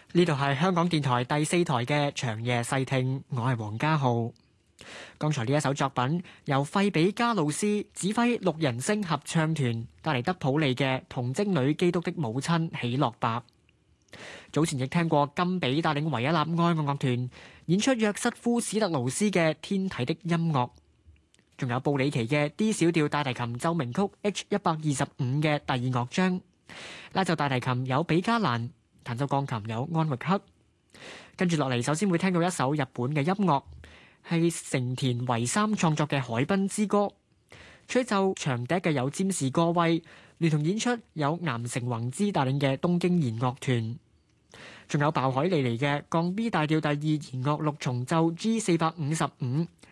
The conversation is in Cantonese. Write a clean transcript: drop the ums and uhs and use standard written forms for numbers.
呢度係香港電台第4台嘅長夜細聽，我係黃家浩。剛才呢一首作品由費比加魯斯指揮6人聲合唱團帶嚟德普利嘅《童貞女基督的母親喜樂吧》。早前亦聽過甘比帶領維也納愛樂樂團演出約瑟夫史特勞斯嘅《天體的音樂》，仲有布里奇嘅 D 小調大提琴奏鳴曲 H125嘅第2樂章。拉奏大提琴有比加蘭，彈奏鋼琴有安域克。跟住落嚟，首先會聽到一首日本嘅音樂，係成田唯三創作嘅《海濱之歌》。吹奏長笛嘅有詹士歌威，聯同演出有岩城宏之帶領嘅東京弦樂團，仲有鮑海利尼嘅降 B 大調第2弦樂6重奏 G455，